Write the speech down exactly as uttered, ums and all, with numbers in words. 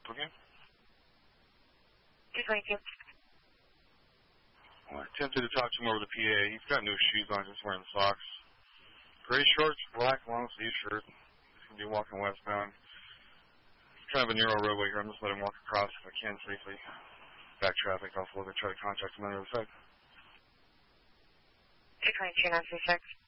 Okay. two twenty-two. Well, I attempted to talk to him over the P A. He's got no shoes on, just wearing socks. Gray shorts, black long sleeve shirt. He's going to be walking westbound. It's kind of a narrow roadway here. I'm just letting him walk across if I can safely. Back traffic. I'll slowly try to contact him on the other side. two twenty-two, nine three six.